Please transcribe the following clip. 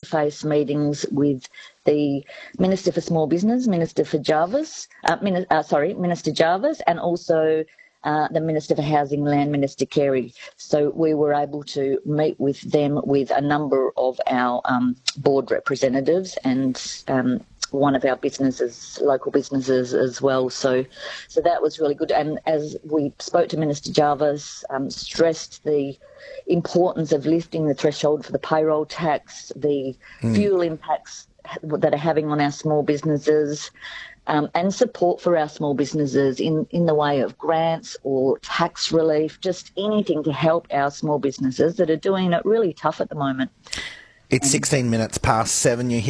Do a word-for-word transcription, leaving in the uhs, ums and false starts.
face-to-face meetings with the Minister for Small Business, Minister for Jarvis, uh, Min- uh, sorry, Minister Jarvis, and also uh, the Minister for Housing and Land, Minister Carey. So we were able to meet with them with a number of our um, board representatives and um, one of our businesses, local businesses as well. So so that was really good. And as we spoke to Minister Jarvis, um, stressed the importance of lifting the threshold for the payroll tax, the mm. fuel impacts that are having on our small businesses, um, and support for our small businesses in, in the way of grants or tax relief, just anything to help our small businesses that are doing it really tough at the moment. It's sixteen minutes past seven. You